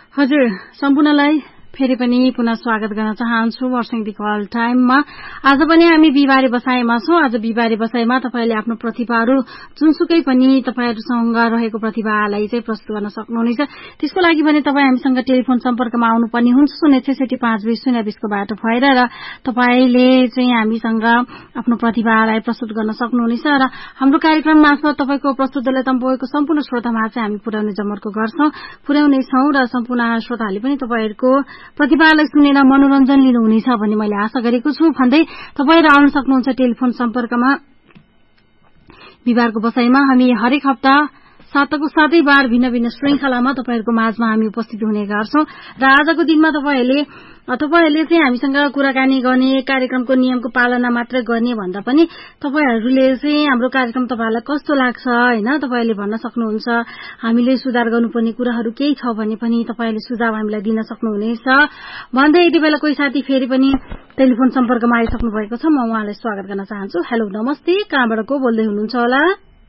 हजुर सम्पूर्णलाई फेरि पनि पुनः स्वागत गर्न चाहन्छु वर्षेङदी कल टाइममा। आज पनि हामी बिहिबारे बसाइमा छौं। आज बिहिबारे बसाइमा तपाईले आफ्नो प्रतिभाहरू जुनसुकै पनि तपाईहरुसँग रहेको प्रतिभालाई चाहिँ प्रस्तुत गर्न सक्नुहुनेछ। त्यसको लागि भने तपाई हामीसँग टेलिफोन सम्पर्कमा आउनुपर्ने हुन्छ 0665020 को बाटो भएर र तपाईले चाहिँ हामीसँग आफ्नो प्रतिभालाई प्रस्तुत गर्न सक्नुहुनेछ र हाम्रो कार्यक्रम मार्फत तपाईको प्रस्तुतिलाई तम्बुको सम्पूर्ण श्रोतामा चाहिँ हामी पुर्याउने जमर्को पुर्याउने छौं र सम्पूर्ण श्रोताहरूले पनि तपाईहरुको प्रतिभालाई सुनेर मनोरञ्जन लिनुहुनेछ भन्ने मैले आशा गरेको छु भन्दै तपाईहरु आउन सक्नुहुन्छ टेलिफोन सम्पर्कमा। बिहिबारको बसाइमा हामी हरेक हप्ता साताको सातै बार भिन्न भिन्न श्रृंखलामा तपाईहरुको माझमा हामी उपस्थित हुने गर्छौं र आजको दिनमा तपाईहरुले चाहिँ हामीसँग कुराकानी गर्ने कार्यक्रमको नियमको पालना मात्र गर्ने भन्दा पनि तपाईहरुले चाहिँ हाम्रो कार्यक्रम तपाईहरुलाई कस्तो लाग्छ हैन तपाईले भन्न सक्नुहुन्छ। हामीले सुधार गर्नुपर्ने कुराहरु केही छ भने पनि तपाईले सुझाव हामीलाई दिन सक्नुहुनेछ भन्दै यति बेला कोही साथी फेरि पनि टेलिफोन सम्पर्कमा आइसक्नु भएको छ। म उहाँलाई स्वागत गर्न चाहन्छु। हेलो नमस्ते, कहाँबाट को बोल्दै हुनुहुन्छ होला?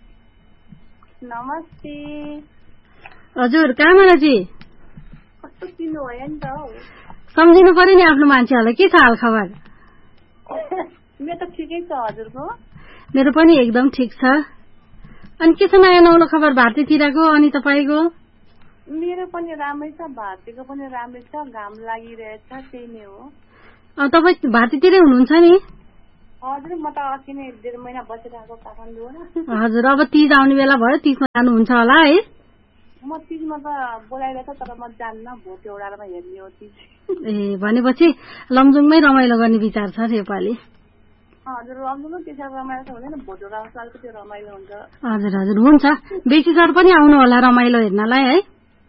नमस्ते हजुर, कहाँबाट जी? कस्तो चिन्नु भयो नि त हौ। सम्झिनु पर्यो नि आफ्नो मान्छेहरुलाई। के छ हाल खबर? मेरो त ठिकै छ, हजुरको? मेरो पनि एकदम ठीक छ। अनि के छ नयाँ नौलो खबर भारतीतिरको अनि तपाईको? मेरो पनि राम्रै छ, भारतीको पनि राम्रै छ, घाम लागिरहेछ, त्यही नै हो। तपाई भारतीतिरै हुनुहुन्छ नि? हजुर, म त अस्ति नै 1.5 महिना बसिरहेको काठमाडौँमा। हजुर, अब तीज आउने बेला भयो, तीजमा जानुहुन्छ होला है? म तीजमा त बोलाइरहेछ तर म जान्न, भोट एउटामा हेर्ने हो तीज। ए, भनेपछि लमजुङमै रमाइलो गर्ने विचार छ नेपाली? हजुर, लमजुङमै त्यसै रमाइलो छ हुँदैन, भोट एउटामा सालको त्यो रमाइलो हुन्छ। हजुर हजुर, हुन्छ। बेसी सर पनि आउनु होला रमाइलो हेर्नलाई है?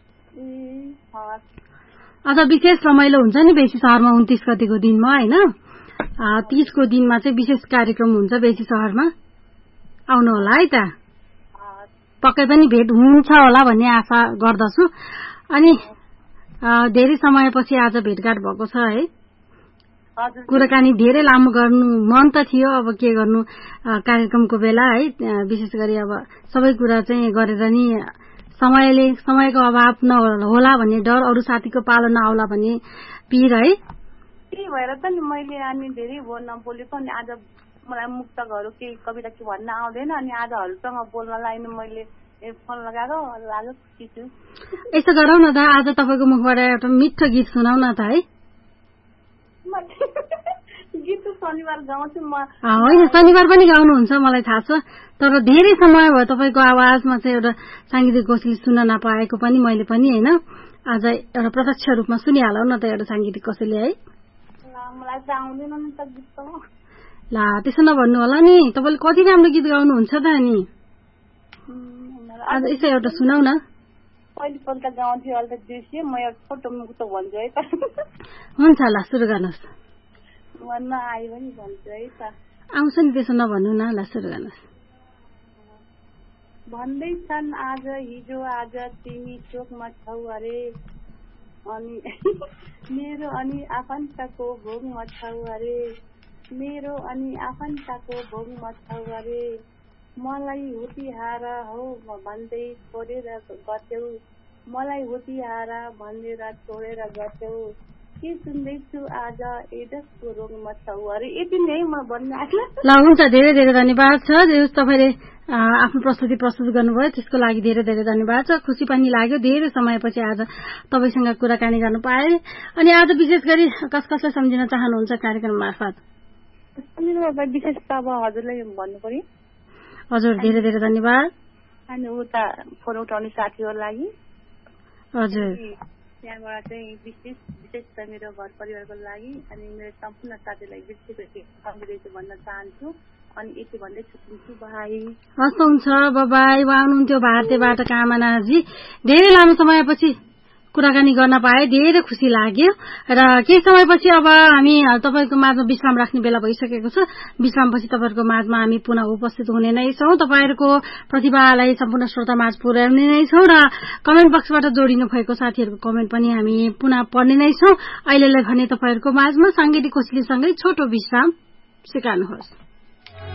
अझ विशेष रमाइलो हुन्छ नि बेसी सहरमा 29 गतेको दिनमा हैन? तीजको दिनमा चाहिँ विशेष कार्यक्रम हुन्छ बेसी सहरमा, आउनु होला है त। पक्कै पनि भेट हुन्छ होला भन्ने आशा गर्दछु। अनि धेरै समयपछि आज भेटघाट भएको छ है? कुराकानी धेरै लामो गर्नु मन त थियो, अब के गर्नु कार्यक्रमको बेला है, विशेष गरी अब सबै कुरा चाहिँ गरेर नि समयको अभाव नहोला भन्ने डर, अरू साथीको पालो नआउला भन्ने पीर है। त्यही भएर त नि मैले अनि धेरै नबोलेको, अनि आज मलाई मुक्तकहरू केही कविता के भन्न आउँदैन, अनि आज हजुरसँग बोल्नलाई मैले फोन लगाएको लाग्यो, खुसी छु। यसो गरौँ न त, आज तपाईको मुखबाट एउटा मिठो गीत सुनाउ न त है। गीत त शनिबार गाउँछु म। होइन, शनिबार पनि गाउनुहुन्छ मलाई थाहा छ, तर धेरै समय भयो तपाईको आवाजमा चाहिँ एउटा सांगीतिक कोसेली सुन्न नपाएको पनि मैले पनि हैन। आज एउटा प्रत्यक्ष रूपमा सुनिहालौ न त एउटा सांगीतिक कोसेली है। मलाई त आउँदैन नि त गीत त। ला, त्यसो नभन्नु होला नि, तपाईले कति राम्रो गीत गाउनुहुन्छ त नि। आज यसो एउटा सुनाउ न। पहिले पल्ट गाउँथ्यो, अहिले त बिर्सिएँ, म एउटा छोटो मुक्त भन्छु है त। हुन्छ, ल सुरु गर्नुहोस्। भन्न आयो भने भन्छु है त। आउँछ नि, त्यसो नभन्नु न, ल सुरु गर्नुहोस्। भन्दैछन् आज हिजो आज तिमी चोकमा छौ अरे, अनि मेरो अनि आफन्तको भोगमा छौ अरे, मेरो अनि आफन्तको भोगमा छौ अरे, मलाई हुतिहार हो भन्दै छोडेर गथ्यौ, मलाई हुतिहार भनेर छोडेर गथ्यौ, के सुन्दैछु आज एड्सको रोगमा छौ अरे। यति नै म भन्न आएको। ल हुन्छ, धेरै धेरै धन्यवाद छ। तपाईले आफ्नो प्रस्तुति प्रस्तुत गर्नुभयो, त्यसको लागि धेरै धेरै धन्यवाद छ। खुसी पनि लाग्यो धेरै समयपछि आज तपाईसँग कुराकानी गर्न पाए। अनि आज विशेष गरी कसलाई सम्झिन चाहनुहुन्छ कार्यक्रम मार्फत? विशेष त अब हजुरलाई भन्नु पर्यो। हजुर, धेरै धेरै धन्यवाद। अनि उता फोन उठाउने साथीहरुको लागि हजुर, त्यहाँबाट चाहिँ विशेष त मेरो घर परिवारको लागि अनि मेरो सम्पूर्ण साथीलाई विशेष भन्न चाहन्छु। अनि यति भन्दै छुट्टिन्छु, बाई। हस्, हुन्छ, बाई। उहाँ हुनुहुन्थ्यो भारतीयबाट कामनाजी। धेरै लामो समयपछि कुराकानी गर्न पाए, धेरै खुसी लाग्यो। र केही समयपछि अब हामी तपाईको माझमा विश्राम राख्ने बेला भइसकेको छ। विश्रामपछि तपाईहरुको माझमा हामी पुनः उपस्थित हुने नै छौं। तपाईहरुको प्रतिभालाई सम्पूर्ण श्रोता माझ पुर्याउने नै छौं र कमेन्ट बक्सबाट जोडिनु भएको साथीहरुको कमेन्ट पनि हामी पुनः पढ्ने नै छौं। अहिलेलाई भने तपाईहरुको माझमा सांगीतिक कोसेलीसँगै छोटो विश्राम स्वीकार्नुहोस्।